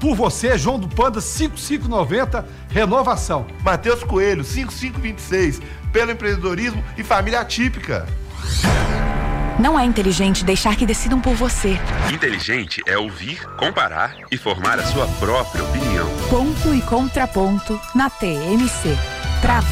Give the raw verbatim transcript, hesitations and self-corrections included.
Por você, João do Panda, cinco cinco nove zero, renovação. Matheus Coelho, cinco cinco dois seis, pelo empreendedorismo e família atípica. Não é inteligente deixar que decidam por você. Inteligente é ouvir, comparar e formar a sua própria opinião. Ponto e contraponto na T M C. Pra